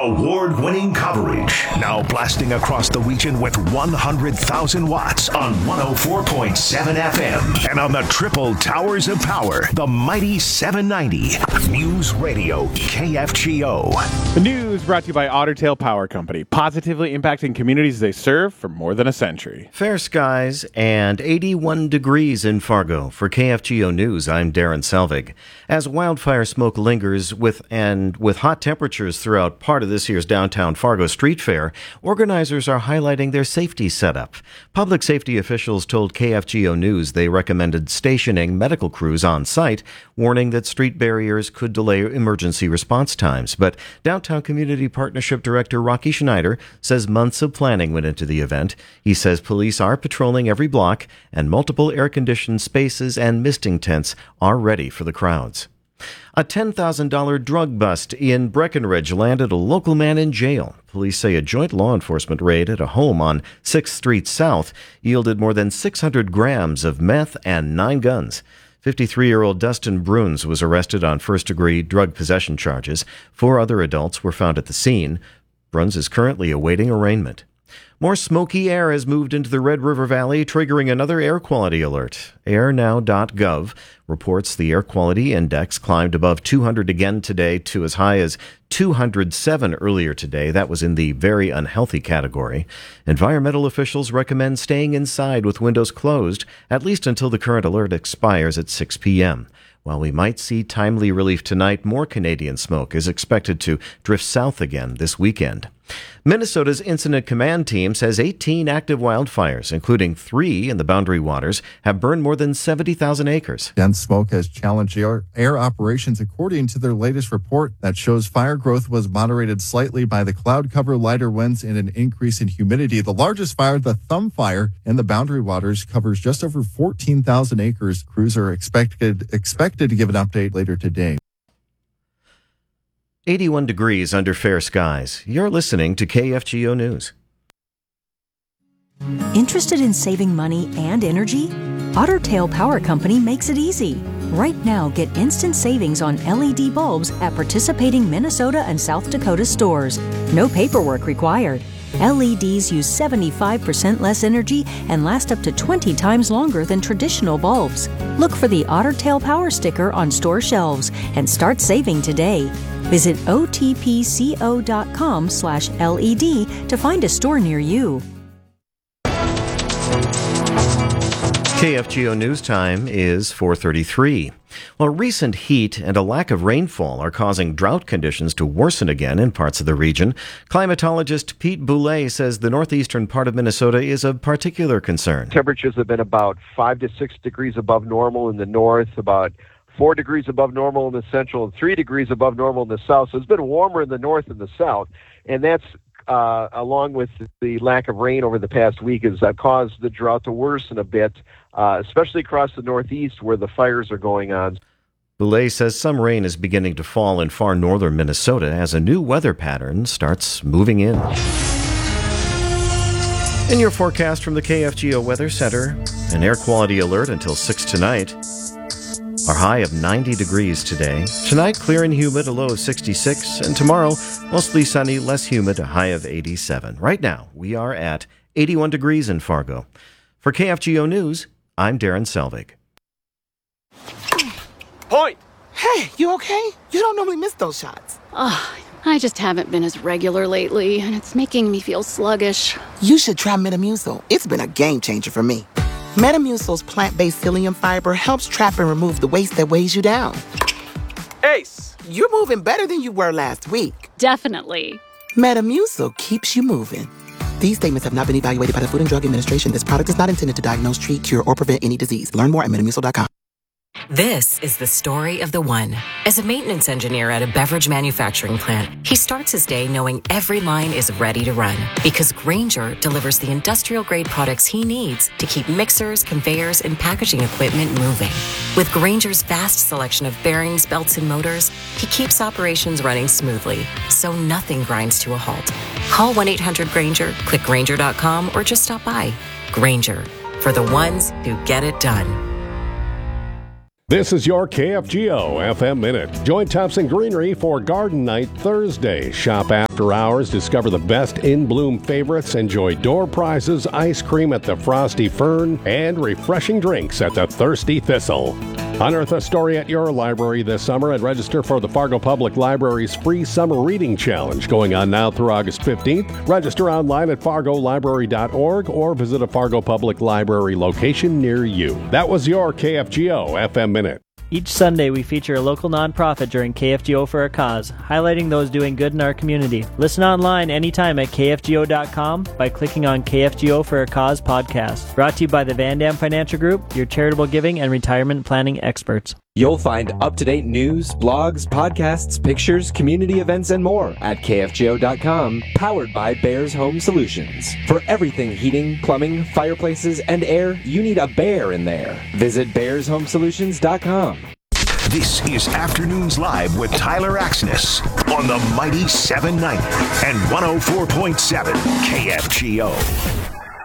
Award-winning coverage. Now blasting across the region with 100,000 watts on 104.7 FM. And on the triple towers of power, the mighty 790. News Radio KFGO. The news brought to you by Otter Tail Power Company, positively impacting communities they serve for more than a century. Fair skies and 81 degrees in Fargo. For KFGO News, I'm Darren Selvig. As wildfire smoke lingers with hot temperatures throughout part of this year's downtown Fargo Street Fair, organizers are highlighting their safety setup. Public safety officials told KFGO News they recommended stationing medical crews on site, warning that street barriers could delay emergency response times. But Downtown Community Partnership Director Rocky Schneider says months of planning went into the event. He says police are patrolling every block and multiple air-conditioned spaces and misting tents are ready for the crowds. A $10,000 drug bust in Breckenridge landed a local man in jail. Police say a joint law enforcement raid at a home on 6th Street South yielded more than 600 grams of meth and 9 guns. 53-year-old Dustin Bruns was arrested on first-degree drug possession charges. 4 other adults were found at the scene. Bruns is currently awaiting arraignment. More smoky air has moved into the Red River Valley, triggering another air quality alert. AirNow.gov reports the air quality index climbed above 200 again today to as high as 207 earlier today. That was in the very unhealthy category. Environmental officials recommend staying inside with windows closed, at least until the current alert expires at 6 p.m. While we might see timely relief tonight, more Canadian smoke is expected to drift south again this weekend. Minnesota's Incident Command Team says 18 active wildfires, including 3 in the Boundary Waters, have burned more than 70,000 acres. Dense smoke has challenged air operations according to their latest report that shows fire growth was moderated slightly by the cloud cover, lighter winds, and an increase in humidity. The largest fire, the Thumb Fire in the Boundary Waters, covers just over 14,000 acres. Crews are expected to give an update later today. 81 degrees under fair skies. You're listening to KFGO News. Interested in saving money and energy? Otter Tail Power Company makes it easy. Right now, get instant savings on LED bulbs at participating Minnesota and South Dakota stores. No paperwork required. LEDs use 75% less energy and last up to 20 times longer than traditional bulbs. Look for the Otter Tail Power sticker on store shelves and start saving today. Visit otpco.com/LED to find a store near you. KFGO News Time is 4:33. Well, recent heat and a lack of rainfall are causing drought conditions to worsen again in parts of the region. Climatologist Pete Boulay says the northeastern part of Minnesota is of particular concern. Temperatures have been about 5 to 6 degrees above normal in the north, about 4 degrees above normal in the central, and 3 degrees above normal in the south. So it's been warmer in the north and the south, and that's along with the lack of rain over the past week has caused the drought to worsen a bit, especially across the northeast where the fires are going on. Boulay says some rain is beginning to fall in far northern Minnesota as a new weather pattern starts moving in. In your forecast from the KFGO Weather Center, an air quality alert until 6 tonight. Our high of 90 degrees today. Tonight, clear and humid, a low of 66. And tomorrow, mostly sunny, less humid, a high of 87. Right now, we are at 81 degrees in Fargo. For KFGO News, I'm Darren Selvig. Point! Hey, you okay? You don't normally miss those shots. I just haven't been as regular lately, and it's making me feel sluggish. You should try Metamucil. It's been a game changer for me. Metamucil's plant-based psyllium fiber helps trap and remove the waste that weighs you down. Ace! You're moving better than you were last week. Definitely. Metamucil keeps you moving. These statements have not been evaluated by the Food and Drug Administration. This product is not intended to diagnose, treat, cure, or prevent any disease. Learn more at metamucil.com. This is the story of the one. As a maintenance engineer at a beverage manufacturing plant, he starts his day knowing every line is ready to run because Grainger delivers the industrial-grade products he needs to keep mixers, conveyors, and packaging equipment moving. With Grainger's vast selection of bearings, belts, and motors, he keeps operations running smoothly, so nothing grinds to a halt. Call 1-800-GRAINGER, click Grainger.com, or just stop by. Grainger, for the ones who get it done. This is your KFGO FM Minute. Join Thompson Greenery for Garden Night Thursday. Shop after hours, discover the best in-bloom favorites, enjoy door prizes, ice cream at the Frosty Fern, and refreshing drinks at the Thirsty Thistle. Unearth a story at your library this summer and register for the Fargo Public Library's free Summer Reading Challenge going on now through August 15th. Register online at fargolibrary.org or visit a Fargo Public Library location near you. That was your KFGO FM Minute. Each Sunday, we feature a local nonprofit during KFGO for a Cause, highlighting those doing good in our community. Listen online anytime at kfgo.com by clicking on KFGO for a Cause podcast. Brought to you by the Van Dam Financial Group, your charitable giving and retirement planning experts. You'll find up-to-date news, blogs, podcasts, pictures, community events, and more at kfgo.com, powered by Bears Home Solutions. For everything heating, plumbing, fireplaces, and air, you need a bear in there. Visit bearshomesolutions.com. This is Afternoons Live with Tyler Axness on the Mighty 790 and 104.7 KFGO.